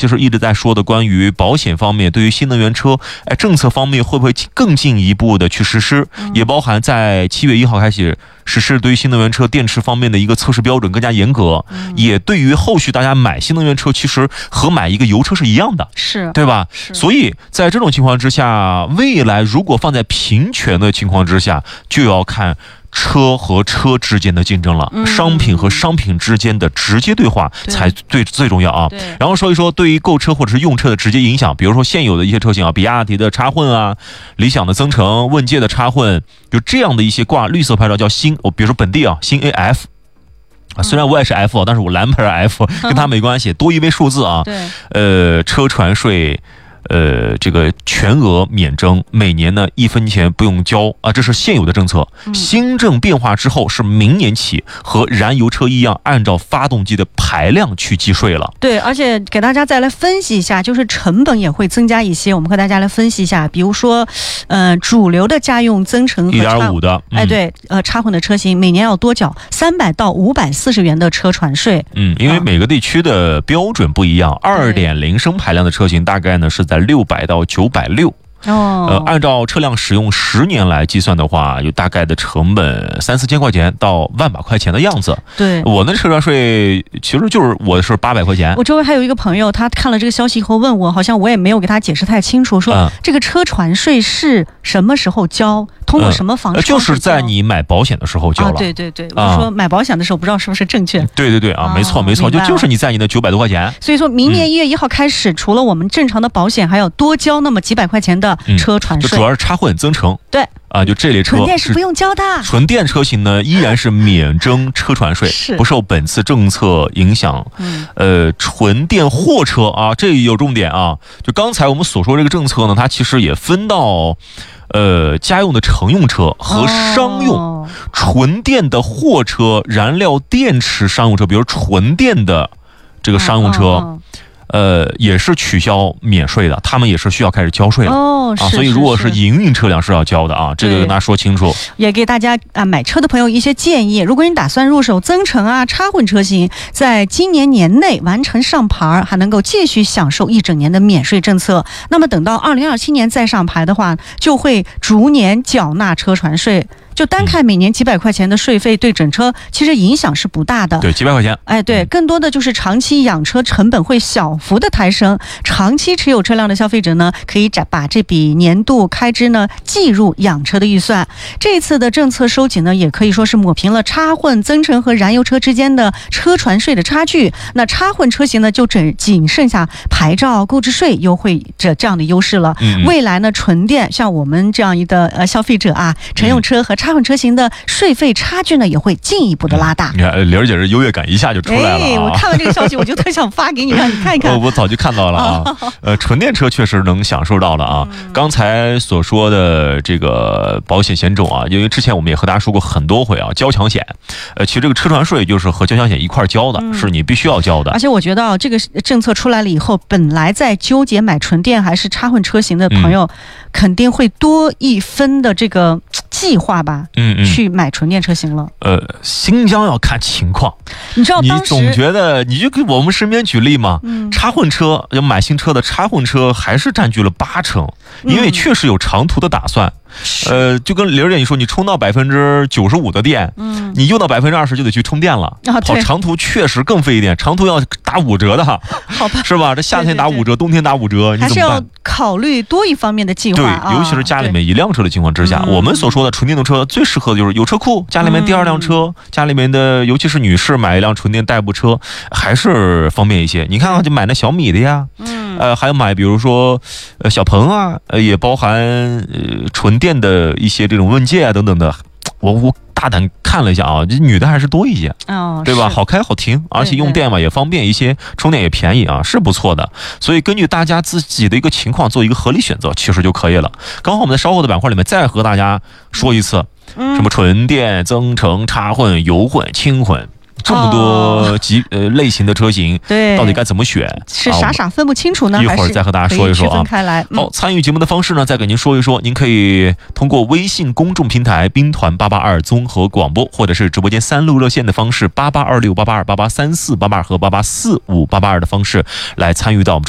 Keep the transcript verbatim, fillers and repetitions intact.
其实一直在说的关于保险方面，对于新能源车，哎，政策方面会不会更进一步的去实施？嗯、也包含在七月一号开始实施对于新能源车电池方面的一个测试标准更加严格，嗯、也对于后续大家买新能源车，其实和买一个油车是一样的， 是对吧？所以在这种情况之下，未来如果放在平权的情况之下，就要看车和车之间的竞争了，嗯、商品和商品之间的直接对话才最最重要啊。然后说一说对于购车或者是用车的直接影响，比如说现有的一些车型啊，比亚迪的插混啊，理想的增程，问界的插混，就这样的一些挂绿色牌照叫新，我比如说本地啊，新 A F。啊，虽然我也是 F， 但是我蓝牌 F 跟它没关系，多一位数字啊。 对， 呃，车船税。呃，这个全额免征，每年呢一分钱不用交啊，这是现有的政策。嗯、新政变化之后，是明年起和燃油车一样，按照发动机的排量去计税了。 对，而且给大家再来分析一下，就是成本也会增加一些。我们和大家来分析一下，比如说，呃，主流的家用增程和一点五的， 嗯、哎，对，呃，插混的车型每年要多缴三百到五百四十元的车船税。 嗯，因为每个地区的标准不一样，二点零升排量的车型大概呢是在六百到九百六。 哦， 呃，按照车辆使用十年来计算的话，有大概的成本三四千块钱到万把块钱的样子。 对， 我那车船税其实就是我是八百块钱。 我周围还有一个朋友，他看了这个消息以后问我，好像我也没有给他解释太清楚，说、嗯、这个车船税是什么时候交，通过什么方式、 嗯？就是在你买保险的时候交了。 啊、对对对，我说买保险的时候不知道是不是正确。 嗯、对对对啊，没错没错，就就是你在你的九百多块钱。 所以说明年一月一号开始、嗯，除了我们正常的保险，还要多交那么几百块钱的车船税。 嗯、就主要是插混增程。 对。 啊，就这类车纯电是不用交的， 纯电车型呢依然是免征车船税，不受本次政策影响。 嗯， 呃，纯电货车啊，这有重点啊。就刚才我们所说这个政策呢，它其实也分到，呃，家用的乘用车和商用、哦、纯电的货车、燃料电池商用车，比如纯电的这个商用车。哦哦呃，也是取消免税的，他们也是需要开始交税了哦， 啊，所以如果是营运车辆是要交的啊，这个跟大家说清楚。 也给大家啊买车的朋友一些建议，如果你打算入手增程啊、插混车型，在今年年内完成上牌，还能够继续享受一整年的免税政策。那么等到二零二七年再上牌的话，就会逐年缴纳车船税。就单看每年几百块钱的税费，对整车其实影响是不大的。 对，几百块钱。 哎，对，更多的就是长期养车成本会小幅的抬升。长期持有车辆的消费者呢，可以把这笔年度开支呢计入养车的预算。这次的政策收紧呢，也可以说是抹平了插混、增程和燃油车之间的车船税的差距。那插混车型呢，就只仅剩下牌照、购置税优惠这这样的优势了。 嗯嗯未来呢，纯电像我们这样一个呃消费者啊，乘用车和插混车型的税费差距呢也会进一步的拉大。 你看玲儿姐这优越感一下就出来了、啊哎、我看完这个消息我就特想发给你让你看一看。 我我早就看到了啊。呃，纯电车确实能享受到了啊。嗯、刚才所说的这个保险险种啊，因为之前我们也和大家说过很多回啊，交强险，呃，其实这个车船税就是和交强险一块交的、嗯，是你必须要交的。 而且我觉得啊，这个政策出来了以后，本来在纠结买纯电还是插混车型的朋友，嗯、肯定会多一分的这个计划吧。 嗯嗯， 去买纯电车型了。 呃，新疆要看情况。 你知道， 你总觉得你就给我们身边举例嘛， 嗯、 插混车要买新车的插混车还是占据了八成，因为确实有长途的打算。嗯呃，就跟玲儿姐你说，你充到百分之九十五的电，嗯，你用到百分之二十就得去充电了。啊，跑长途确实更费一点，长途要打五折的， 好吧？ 是吧？这夏天打五折，对对对，冬天打五折，你怎么办？还是要考虑多一方面的计划。 对， 啊、 尤其是家里面一辆车的情况之下，我们所说的纯电动车最适合的就是有车库，家里面第二辆车，嗯、家里面的尤其是女士买一辆纯电代步车还是方便一些。你看看，就买那小米的呀，嗯，呃，还有买比如说呃小鹏啊，呃，也包含呃纯电的一些这种问界啊等等的。我我大胆看了一下啊，这女的还是多一些， 哦， 对吧？好开好停，而且用电嘛也方便一些，充电也便宜啊，是不错的。所以根据大家自己的一个情况做一个合理选择，其实就可以了。刚好我们在稍后的板块里面再和大家说一次，嗯、什么纯电、增程、插混、油混、轻混。这么多级、哦、呃类型的车型， 对， 到底该怎么选？ 是傻傻分不清楚呢？ 一会儿再和大家说一说啊。 开来，嗯、 好，参与节目的方式呢，再给您说一说。您可以通过微信公众平台“兵团八八二”综合广播，或者是直播间三路热线的方式八八二六八八二八八三四八八二和八八四五八八二的方式来参与到我们。